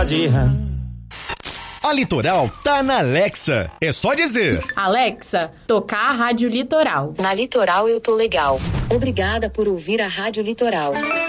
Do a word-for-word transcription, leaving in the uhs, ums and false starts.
dia. A Litoral tá na Alexa. É só dizer: Alexa, tocar a Rádio Litoral. Na Litoral eu tô legal. Obrigada por ouvir a Rádio Litoral.